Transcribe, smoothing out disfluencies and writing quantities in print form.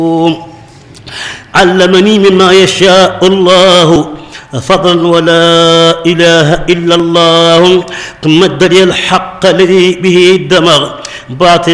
علمني مما يشاء الله فضلا ولا إله إلا الله ثم ادري الحق الذي به الدمغ باطل